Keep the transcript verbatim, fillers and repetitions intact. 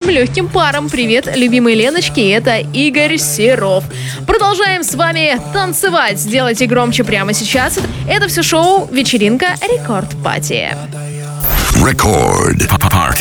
легким парам. Привет, любимые Леночки, это Игорь Серов. Продолжаем с вами танцевать. Сделайте громче прямо сейчас. Это все шоу «Вечеринка Рекорд Пати». Record Party.